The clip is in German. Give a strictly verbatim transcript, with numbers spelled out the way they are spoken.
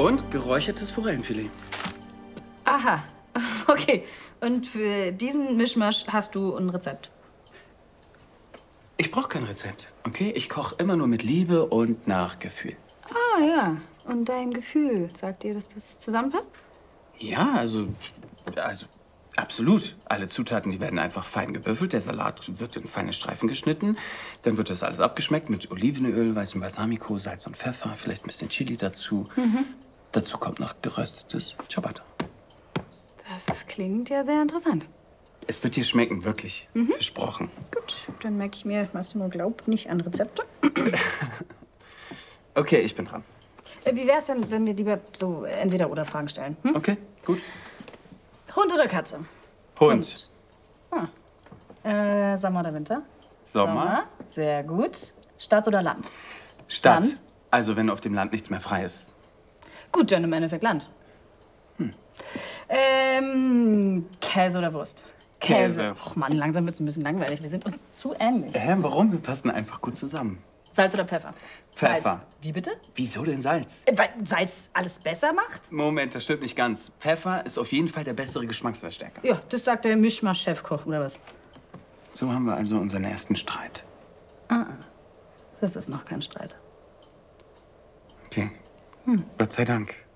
Und geräuchertes Forellenfilet. Aha, okay. Und für diesen Mischmasch hast du ein Rezept? Ich brauche kein Rezept, okay? Ich koche immer nur mit Liebe und nach Gefühl. Ah, ja. Und dein Gefühl, sagt dir, dass das zusammenpasst? Ja, also, also absolut. Alle Zutaten, die werden einfach fein gewürfelt. Der Salat wird in feine Streifen geschnitten. Dann wird das alles abgeschmeckt mit Olivenöl, weißem Balsamico, Salz und Pfeffer, vielleicht ein bisschen Chili dazu. Mhm. Dazu kommt noch geröstetes Ciabatta. Das klingt ja sehr interessant. Es wird dir schmecken, wirklich. Mhm. Versprochen. Gut, dann merke ich mir, Massimo glaubt nicht an Rezepte. Okay, ich bin dran. Äh, Wie wär's denn, wenn wir lieber so Entweder-oder-Fragen stellen? Hm? Okay, gut. Hund oder Katze? Hund. Hund. Ah. Äh, Sommer oder Winter? Sommer. Sehr gut. Stadt oder Land? Stadt. Land. Also, wenn auf dem Land nichts mehr frei ist. Gut, dann im Endeffekt Land. Hm. Ähm, Käse oder Wurst? Käse. Och Mann, langsam wird's ein bisschen langweilig. Wir sind uns zu ähnlich. Hä, warum? Wir passen einfach gut zusammen. Salz oder Pfeffer? Pfeffer. Salz. Wie bitte? Wieso denn Salz? Äh, Weil Salz alles besser macht? Moment, das stimmt nicht ganz. Pfeffer ist auf jeden Fall der bessere Geschmacksverstärker. Ja, das sagt der Mischmasch-Chefkoch, oder was? So haben wir also unseren ersten Streit. Ah, das ist noch kein Streit. Okay. Hm. Gott sei Dank.